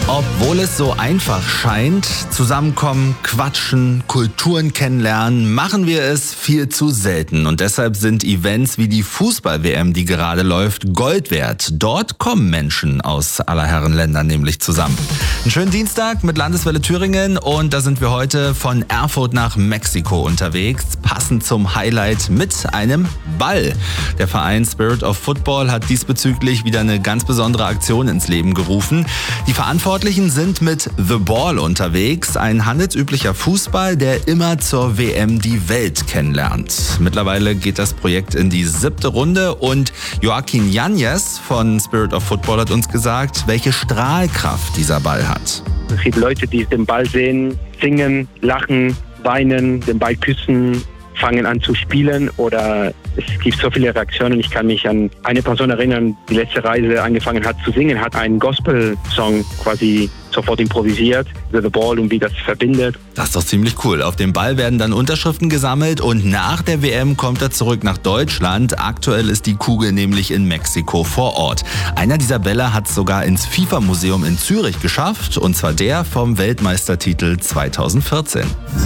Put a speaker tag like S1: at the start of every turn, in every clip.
S1: Obwohl es so einfach scheint, zusammenkommen, quatschen, Kulturen kennenlernen, machen wir es viel zu selten. Und deshalb sind Events wie die Fußball-WM, die gerade läuft, Gold wert. Dort kommen Menschen aus aller Herren Ländern nämlich zusammen. Einen schönen Dienstag mit Landeswelle Thüringen und da sind wir heute von Erfurt nach Mexiko unterwegs, passend zum Highlight mit einem Ball. Der Verein Spirit of Football hat diesbezüglich wieder eine ganz besondere Aktion ins Leben gerufen. Die Verantwortlichen sind mit The Ball unterwegs, ein handelsüblicher Fußball, der immer zur WM die Welt kennenlernt. Mittlerweile geht das Projekt in die 7. Runde und Joaquin Yanez von Spirit of Football hat uns gesagt, welche Strahlkraft dieser Ball hat.
S2: Es gibt Leute, die den Ball sehen, singen, lachen, weinen, den Ball küssen, fangen an zu spielen oder es gibt so viele Reaktionen. Ich kann mich an eine Person erinnern, die letzte Reise angefangen hat zu singen, hat einen Gospel-Song quasi sofort improvisiert, The Ball und wie das verbindet.
S1: Das ist doch ziemlich cool. Auf dem Ball werden dann Unterschriften gesammelt und nach der WM kommt er zurück nach Deutschland. Aktuell ist die Kugel nämlich in Mexiko vor Ort. Einer dieser Bälle hat es sogar ins FIFA-Museum in Zürich geschafft und zwar der vom Weltmeistertitel 2014.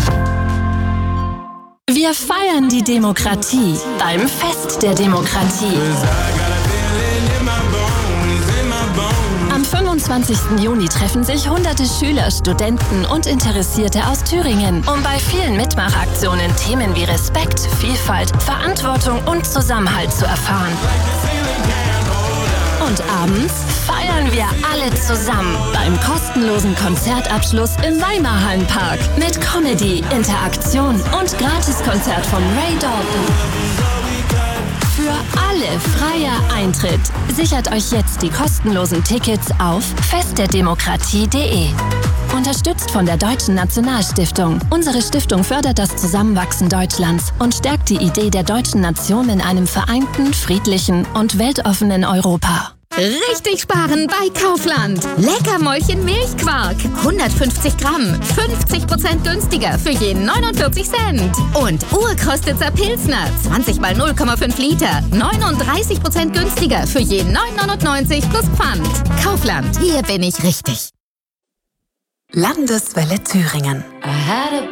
S3: Wir feiern die Demokratie beim Fest der Demokratie. Am 25. Juni treffen sich hunderte Schüler, Studenten und Interessierte aus Thüringen, um bei vielen Mitmachaktionen Themen wie Respekt, Vielfalt, Verantwortung und Zusammenhalt zu erfahren. Und abends feiern wir alle zusammen beim kostenlosen Konzertabschluss im Weimarhallenpark mit Comedy, Interaktion und Gratiskonzert von Ray Dalton. Für alle freier Eintritt. Sichert euch jetzt die kostenlosen Tickets auf festderdemokratie.de. Unterstützt von der Deutschen Nationalstiftung. Unsere Stiftung fördert das Zusammenwachsen Deutschlands und stärkt die Idee der deutschen Nation in einem vereinten, friedlichen und weltoffenen Europa.
S4: Richtig sparen bei Kaufland. Leckermäulchen Milchquark. 150 Gramm. 50% günstiger für jeden 49 Cent. Und Urkostitzer Pilsner. 20 mal 0,5 Liter. 39% günstiger für jeden 9,99 plus Pfand. Kaufland. Hier bin ich richtig.
S3: Landeswelle Thüringen.
S5: I had a